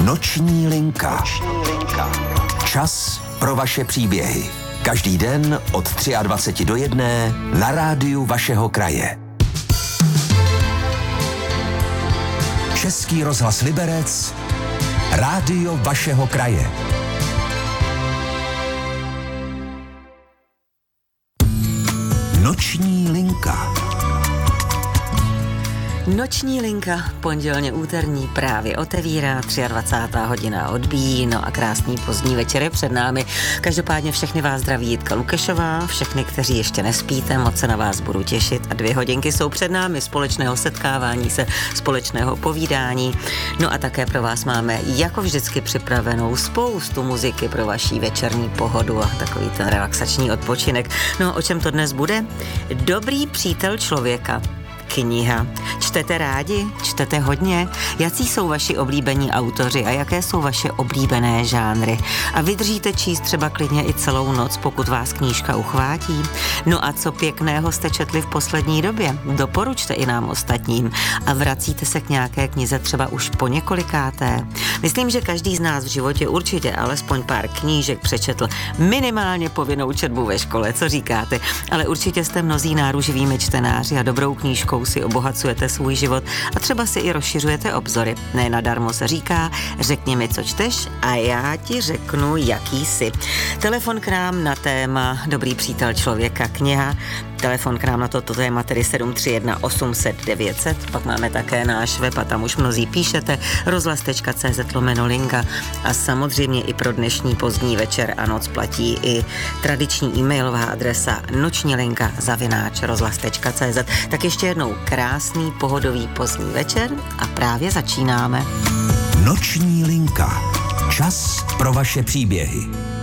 Noční linka. Čas pro vaše příběhy. Každý den od 23 do 1 na rádiu vašeho kraje. Český rozhlas Liberec, rádio vašeho kraje. Noční linka. Noční linka, pondělně úterní, právě otevírá, 23. hodina odbíjí, no a krásný pozdní večer je před námi. Každopádně všechny vás zdraví Jitka Lukešová, všechny, kteří ještě nespíte, moc se na vás budu těšit a 2 hodinky jsou před námi společného setkávání se, společného povídání. No a také pro vás máme jako vždycky připravenou spoustu muziky pro vaší večerní pohodu a takový ten relaxační odpočinek. No a o čem to dnes bude? Dobrý přítel člověka. Kniha. Čtete rádi? Čtete hodně? Jací jsou vaši oblíbení autoři a jaké jsou vaše oblíbené žánry? A vydržíte číst třeba klidně i celou noc, pokud vás knížka uchvátí? No a co pěkného jste četli v poslední době? Doporučte i nám ostatním. A vracíte se k nějaké knize třeba už po několikáté? Myslím, že každý z nás v životě určitě alespoň pár knížek přečetl, minimálně povinnou četbu ve škole, co říkáte? Ale určitě jste mnozí náruživými čtenáři a dobrou knížkou si obohacujete svůj život a třeba si i rozšiřujete obzory. Ne nadarmo se říká, řekni mi, co čteš a já ti řeknu, jaký jsi. Telefon k nám na téma Dobrý přítel člověka, kniha. Telefon k nám na toto téma tedy 731 800 900. Pak máme také náš web a tam už mnozí píšete rozhlas.cz/linka a samozřejmě i pro dnešní pozdní večer a noc platí i tradiční e-mailová adresa nočnilinka@rozhlas.cz. Tak ještě jednou krásný pohodový pozdní večer a právě začínáme. Noční linka. Čas pro vaše příběhy.